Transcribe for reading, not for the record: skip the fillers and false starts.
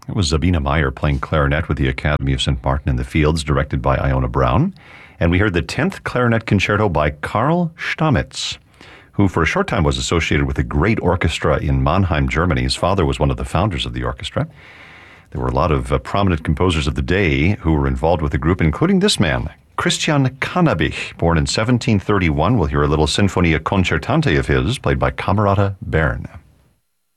It was Sabina Meyer playing clarinet with the Academy of St. Martin in the Fields, directed by Iona Brown. And we heard the 10th Clarinet Concerto by Karl Stamitz, who for a short time was associated with a great orchestra in Mannheim, Germany. His father was one of the founders of the orchestra. There were a lot of prominent composers of the day who were involved with the group, including this man, Christian Cannabich, born in 1731. We'll hear a little Sinfonia Concertante of his, played by Camerata Bern.